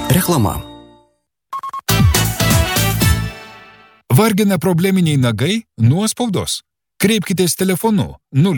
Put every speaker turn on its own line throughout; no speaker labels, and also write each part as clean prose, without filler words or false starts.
Reklama.
Vargina probleminiai nagai, nuospaudos? Kreipkitės telefonu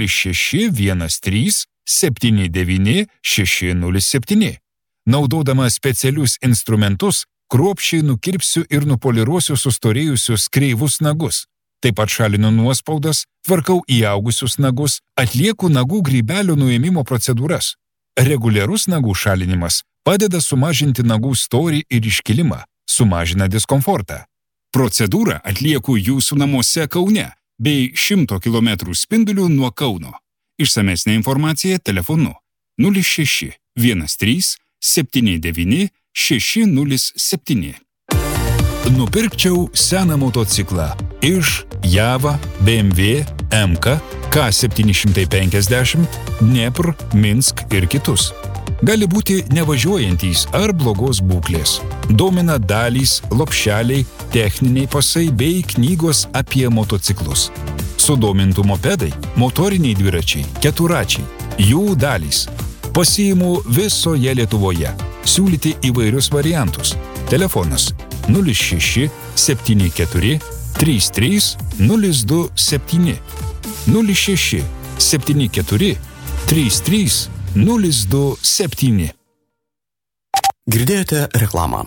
0613 79 607. Naudodama specialius instrumentus, kruopščiai nukirpsiu ir nupoliruosiu sustorėjusius kreivus nagus. Taip pat šalinu nuospaudas, tvarkau įaugusius nagus, atlieku nagų grybelio nuėmimo procedūras. Reguliarus nagų šalinimas padeda sumažinti nagų storį ir iškilimą, sumažina diskomfortą. Procedūrą atlieku jūsų namuose Kaune bei 100 km spinduliu nuo Kauno. Išsamesnė informacija telefonu 06 13 79 607. Nupirkčiau seną motociklą iš Java, BMW, MK, K750, Dnepr, Minsk ir kitus. Gali būti nevažiuojantys ar blogos būklės. Domina dalys, lopšeliai, techniniai pasai bei knygos apie motociklus. Sudomintų mopedai, motoriniai dviračiai, keturačiai, jų dalys. Pasiimu visoje Lietuvoje. Siūlyti įvairius variantus. Telefonas 06 74 33 027 06 74 33 027.
Girdėjote reklamą.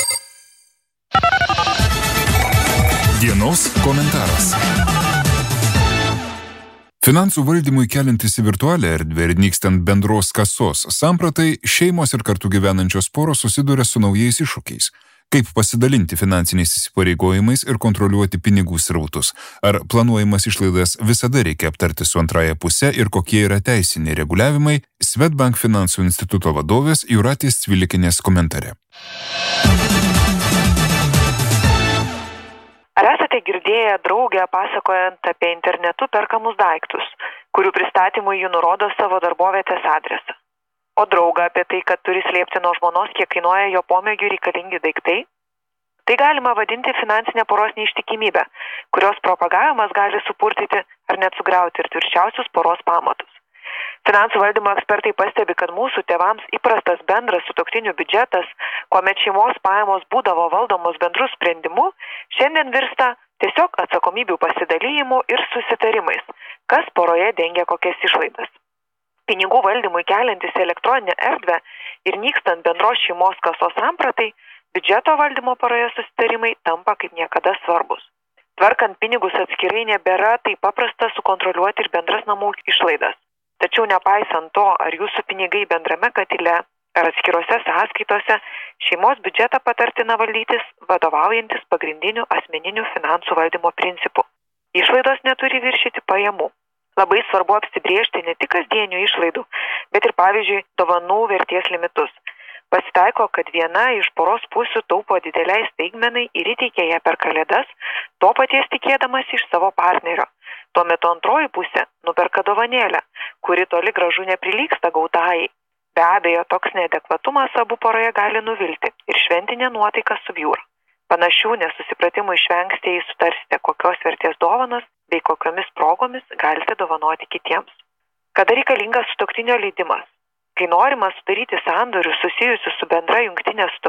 Dienos komentaras. Finansų valdymui keliantis į virtualią erdvę ir nykstant bendros kasos sampratai, šeimos ir kartu gyvenančios poros susiduria su naujais iššūkiais. Kaip pasidalinti finansiniais įsipareigojimais ir kontroliuoti pinigų srautus? Ar planuojamas išlaidas visada reikia aptarti su antraja puse ir kokie yra teisiniai reguliavimai? Swedbank finansų instituto vadovės Jūratės Cvilikinės komentare.
Ar esate girdėję draugę pasakojant apie internetu perkamus daiktus, kurių pristatymui ji nurodo savo darbovietės adresą? O draugą apie tai, kad turi slėpti nuo žmonos, kiek kainuoja jo pomėgiui reikalingi daiktai? Tai galima vadinti finansinė poros neištikimybė, kurios propagavimas gali supurtyti ar net sugriauti ir tvirčiausius poros pamatus. Finansų valdymo ekspertai pastebi, kad mūsų tėvams įprastas bendras sutuoktinių biudžetas, kuomet šeimos pajamos būdavo valdomos bendrų sprendimu, šiandien virsta tiesiog atsakomybių pasidalymu ir susitarimais, kas poroje dengia kokias išlaidas. Pinigų valdymui keliantis elektroninę erdvę ir nykstant bendros šeimos kasos sampratai, biudžeto valdymo poroje susitarimai tampa kaip niekada svarbus. Tvarkant pinigus atskirai nebėra taip paprasta sukontroliuoti ir bendras namų išlaidas. Tačiau nepaisant to, ar jūsų pinigai bendrame katile ar atskirose sąskaitose, šeimos biudžetą patartina valdytis vadovaujantis pagrindiniu asmeniniu finansų valdymo principu. Išlaidos neturi viršyti pajamų. Labai svarbu apsibriežti ne tik kasdienių išlaidų, bet ir pavyzdžiui dovanų vertės limitus. Pasitaiko, kad viena iš poros pusių taupo dideliai staigmenai ir įteikia ją per kalėdas, to paties tikėdamas iš savo partnerio. Tuo metu antroji pusė nuperka dovanėlę, kuri toli gražu neprilygsta gautajai. Be abejo, toks neadekvatumas abu poroje gali nuvilti ir šventinė nuotaika subjūra. Panašių nesusipratimų išvengsite, jei sutarsite, kokios vertės dovanas bei kokiomis progomis galite dovanoti kitiems. Kada reikalingas sutuoktinio leidimas? Kai norima sudaryti sandorius susijusius su bendra jungtinė sutuoktinė